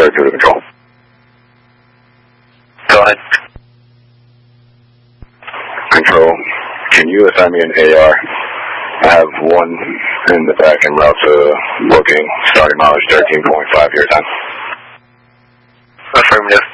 32 to control. Go ahead. Control, can you assign me an AR? I have one in the back en route to booking, starting mileage 13.5 your time. Affirmative.